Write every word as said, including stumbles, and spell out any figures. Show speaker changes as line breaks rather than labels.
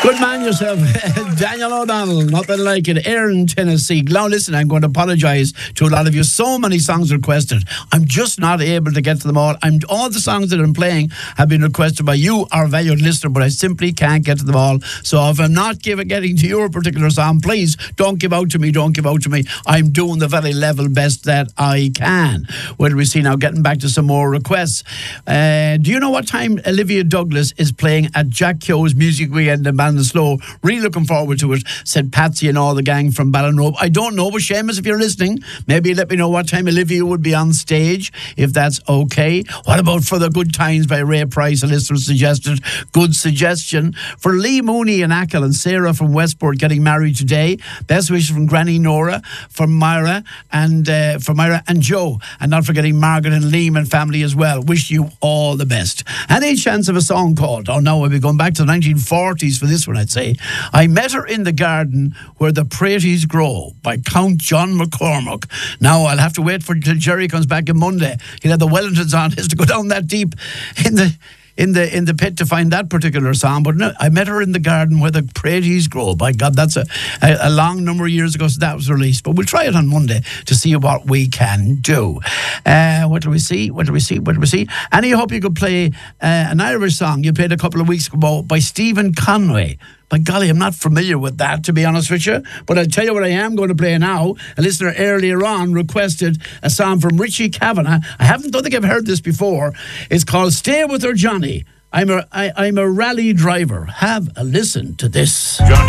Good man yourself, Daniel O'Donnell, nothing like it, Erin, Tennessee. Now listen, I'm going to apologise to a lot of you. So many songs requested. I'm just not able to get to them all. I'm All the songs that I'm playing have been requested by you, our valued listener, but I simply can't get to them all. So if I'm not give, getting to your particular song, please don't give out to me, don't give out to me. I'm doing the very level best that I can. What do we see now? Getting back to some more requests. Uh, do you know what time Olivia Douglas is playing at Jack Keogh's Music Weekend in Ballinasloe? Really looking forward to it, said Patsy and all the gang from Ballinrobe. I don't know, but Seamus, if you're listening, maybe let me know what time Olivia would be on stage, if that's okay. What about For the Good Times by Ray Price? A listener suggested. Good suggestion. For Lee Mooney and Ackle and Sarah from Westport getting married today. Best wishes from Granny Nora, from Myra and uh, from Myra and Joe, and not forgetting Margaret and Liam and family as well. Wish you all the best. Any chance of a song called? Oh no, we'll be going back to the nineteen forties for this one, I'd say. I Met Her in the Garden Where the Praties Grow by Count John McCormack. Now I'll have to wait for till Jerry comes back on Monday. He'll have the Wellingtons on. He has to go down that deep in the in the in the pit to find that particular song. But no, I Met Her in the Garden Where the Praties Grow. By God, that's a, a, a long number of years ago, so that was released. But we'll try it on Monday to see what we can do. Uh, what do we see? What do we see? What do we see? Annie, I hope you could play uh, an Irish song you played a couple of weeks ago by Stephen Conway. By golly, I'm not familiar with that, to be honest with you. But I'll tell you what I am going to play now. A listener earlier on requested a song from Richie Kavanagh. I haven't, don't think I've heard this before. It's called Stay With Her, Johnny. I'm a, I, I'm a rally driver. Have a listen to this. Johnny.